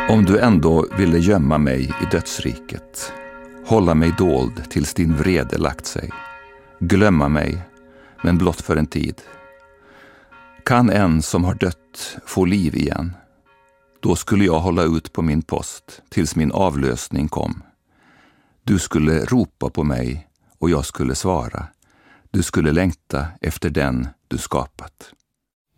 Om du ändå ville gömma mig i dödsriket, hålla mig dold tills din vrede lagt sig, glömma mig, men blott för en tid. Kan en som har dött få liv igen? Då skulle jag hålla ut på min post tills min avlösning kom. Du skulle ropa på mig och jag skulle svara. Du skulle längta efter den du skapat.